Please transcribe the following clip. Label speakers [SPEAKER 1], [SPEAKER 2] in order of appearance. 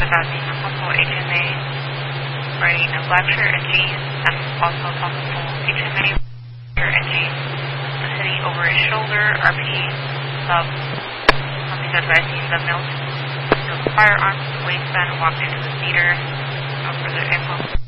[SPEAKER 1] about seeing a possible HMA wearing a black shirt and jeans, and also a possible HMA shirt and jeans, with hoodie over his shoulder, RP, something to advise you the note. So firearms in the waistband, walked into the theater. No further info.